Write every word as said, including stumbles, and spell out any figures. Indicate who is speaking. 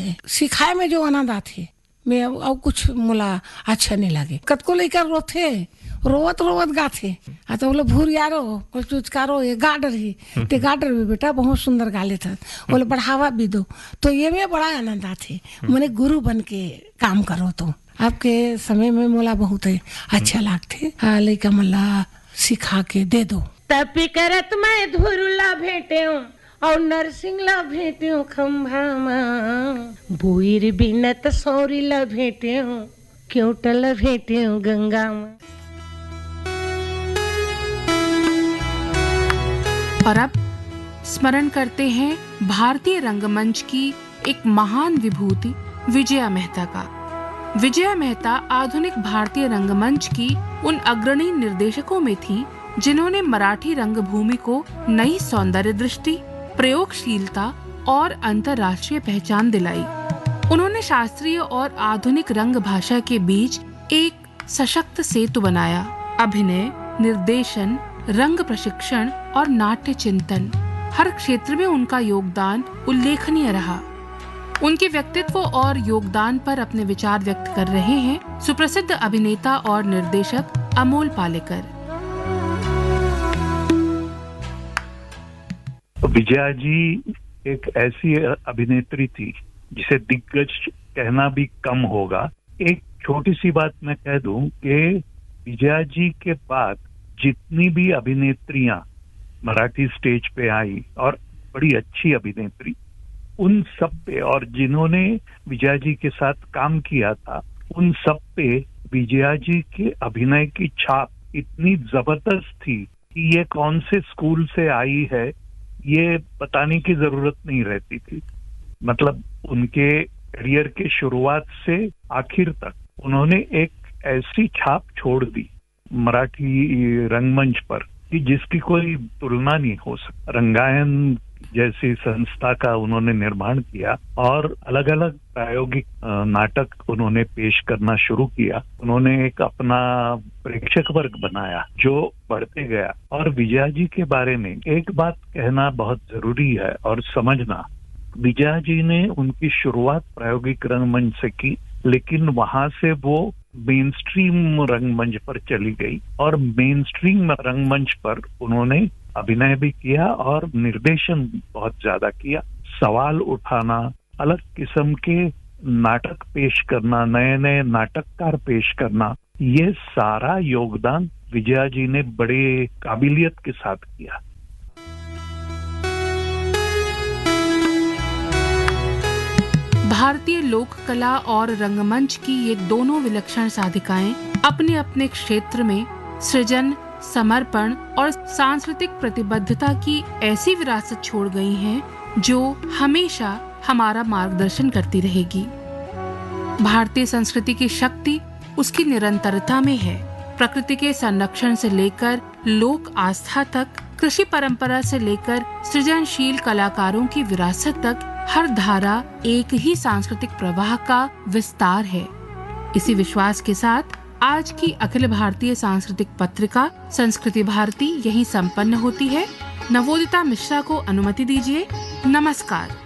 Speaker 1: है। सिखाए में जो आनंद आथे मैं अब कुछ मोला अच्छा नहीं लगे। कतको लेकर रोथे रोवत रोवत गाथे आ तो बोले भूर यारो और चुचकारो ये गाडर ही ते गाडर भी बेटा बहुत सुंदर गा लेता बोले बढ़ावा भी दो तो ये में बड़ा आनंद आथे। मैंने गुरु बन के काम करो तो आपके समय में मोला बहुत अच्छा लागथे। लइका मला सिखा के दे दो।
Speaker 2: तपी करत मैं धुरुला भेटे और नरसिंह ला भेटे खंभा में बुईर बिनत सौरी ला भेटे क्योंट ला भेटे गंगा में।
Speaker 3: और अब स्मरण करते हैं भारतीय रंगमंच की एक महान विभूति विजया मेहता का। विजया मेहता आधुनिक भारतीय रंगमंच की उन अग्रणी निर्देशकों में थी जिन्होंने मराठी रंगभूमि को नई सौंदर्य दृष्टि, प्रयोगशीलता और अंतर्राष्ट्रीय पहचान दिलाई। उन्होंने शास्त्रीय और आधुनिक रंग भाषा के बीच एक सशक्त सेतु बनाया। अभिनय, निर्देशन, रंग प्रशिक्षण और नाट्य चिंतन, हर क्षेत्र में उनका योगदान उल्लेखनीय रहा। उनके व्यक्तित्व और योगदान पर अपने विचार व्यक्त कर रहे हैं सुप्रसिद्ध अभिनेता और निर्देशक अमोल पालेकर।
Speaker 4: विजया जी एक ऐसी अभिनेत्री थी जिसे दिग्गज कहना भी कम होगा। एक छोटी सी बात मैं कह दूं कि विजया जी के बाद जितनी भी अभिनेत्रियां मराठी स्टेज पे आई और बड़ी अच्छी अभिनेत्री, उन सब पे और जिन्होंने विजया जी के साथ काम किया था उन सब पे विजया जी के अभिनय की छाप इतनी जबरदस्त थी कि ये कौन से स्कूल से आई है ये बताने की जरूरत नहीं रहती थी। मतलब उनके करियर के शुरुआत से आखिर तक उन्होंने एक ऐसी छाप छोड़ दी मराठी रंगमंच पर कि जिसकी कोई तुलना नहीं हो सकती। रंगायन जैसी संस्था का उन्होंने निर्माण किया और अलग अलग प्रायोगिक नाटक उन्होंने पेश करना शुरू किया। उन्होंने एक अपना प्रेक्षक वर्ग बनाया जो बढ़ते गया। और विजया जी के बारे में एक बात कहना बहुत जरूरी है और समझना, विजया जी ने उनकी शुरुआत प्रायोगिक रंगमंच से की, लेकिन वहां से वो मेन स्ट्रीम रंगमंच पर चली गई और मेन स्ट्रीम रंगमंच पर उन्होंने अभिनय भी किया और निर्देशन बहुत ज्यादा किया। सवाल उठाना, अलग किस्म के नाटक पेश करना, नए नए नाटककार पेश करना, ये सारा योगदान विजया जी ने बड़े काबिलियत के साथ किया।
Speaker 3: भारतीय लोक कला और रंगमंच की ये दोनों विलक्षण साधिकाएं अपने अपने क्षेत्र में सृजन, समर्पण और सांस्कृतिक प्रतिबद्धता की ऐसी विरासत छोड़ गई हैं जो हमेशा हमारा मार्गदर्शन करती रहेगी। भारतीय संस्कृति की शक्ति उसकी निरंतरता में है। प्रकृति के संरक्षण से लेकर लोक आस्था तक, कृषि परंपरा से लेकर सृजनशील कलाकारों की विरासत तक, हर धारा एक ही सांस्कृतिक प्रवाह का विस्तार है। इसी विश्वास के साथ आज की अखिल भारतीय सांस्कृतिक पत्रिका संस्कृति भारती यहीं संपन्न होती है। नवोदिता मिश्रा को अनुमति दीजिए। नमस्कार।